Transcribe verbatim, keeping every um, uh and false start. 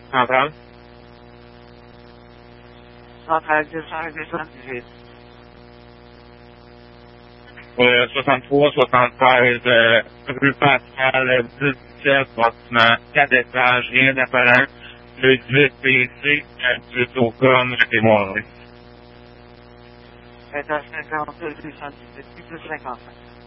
Centrale? Centrale deux cent soixante-dix-huit. Euh, soixante-trois soixante-seize, euh, rue Pascal, dix-sept, bâtiment, quatre étages, rien d'apparent. Le dix P C, dix au com, c'est moi. Étage cinquante, deux cent dix-huit, plus cinquante-cinq.